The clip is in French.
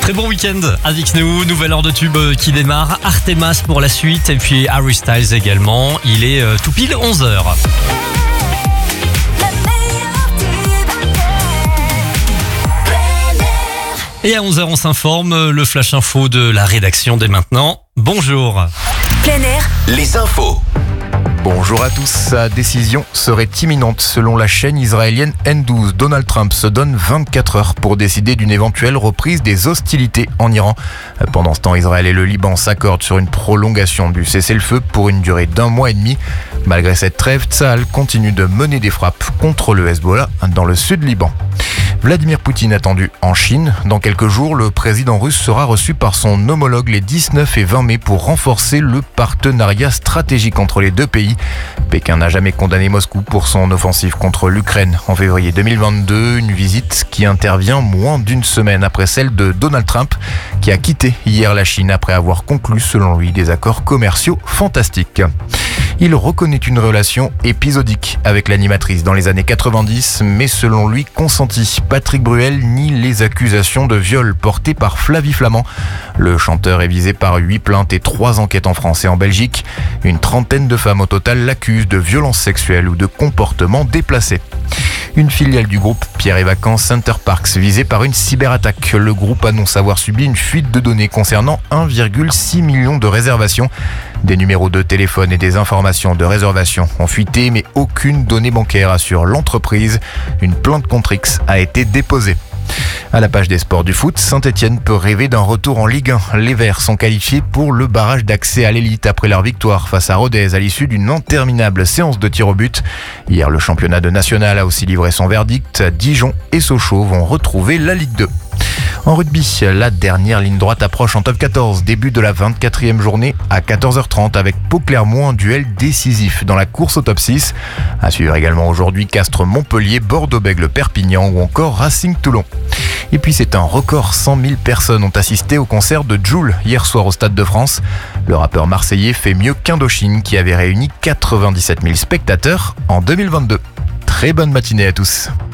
Très bon week-end avec nous, nouvelle heure de tube qui démarre, Artemas pour la suite et puis Harry Styles également, il est tout pile 11h. Et à 11h on s'informe, le flash info de la rédaction dès maintenant. Bonjour. Plein air, Les infos. Bonjour à tous, sa décision serait imminente. Selon la chaîne israélienne N12, Donald Trump se donne 24 heures pour décider d'une éventuelle reprise des hostilités en Iran. Pendant ce temps, Israël et le Liban s'accordent sur une prolongation du cessez-le-feu pour une durée d'1 mois et demi. Malgré cette trêve, Tsahal continue de mener des frappes contre le Hezbollah dans le sud Liban. Vladimir Poutine attendu en Chine. Dans quelques jours, le président russe sera reçu par son homologue les 19 et 20 mai pour renforcer le partenariat stratégique entre les deux pays. Pékin n'a jamais condamné Moscou pour son offensive contre l'Ukraine en février 2022, une visite qui intervient moins d'une semaine après celle de Donald Trump, qui a quitté hier la Chine après avoir conclu, selon lui, des accords commerciaux fantastiques. Il reconnaît une relation épisodique avec l'animatrice dans les années 90, mais selon lui consentie. Patrick Bruel nie les accusations de viol portées par Flavie Flament. Le chanteur est visé par 8 plaintes et 3 enquêtes en France et en Belgique. Une trentaine de femmes au total l'accusent de violences sexuelles ou de comportements déplacés. Une filiale du groupe Pierre et Vacances Center Parcs visée par une cyberattaque. Le groupe annonce avoir subi une fuite de données concernant 1,6 million de réservations. Des numéros de téléphone et des informations de réservation ont fuité, mais aucune donnée bancaire assure l'entreprise. Une plainte contre X a été déposée. À la page des sports du foot, Saint-Etienne peut rêver d'un retour en Ligue 1. Les Verts sont qualifiés pour le barrage d'accès à l'élite après leur victoire face à Rodez à l'issue d'une interminable séance de tir au but. Hier, le championnat de national a aussi livré son verdict. Dijon et Sochaux vont retrouver la Ligue 2. En rugby, la dernière ligne droite approche en top 14. Début de la 24e journée à 14h30 avec Pau-Clermont, un duel décisif dans la course au top 6. À suivre également aujourd'hui Castres-Montpellier, Bordeaux-Bègles-Perpignan ou encore Racing-Toulon. Et puis c'est un record, 100 000 personnes ont assisté au concert de Jul hier soir au Stade de France. Le rappeur marseillais fait mieux qu'Indochine qui avait réuni 97 000 spectateurs en 2022. Très bonne matinée à tous.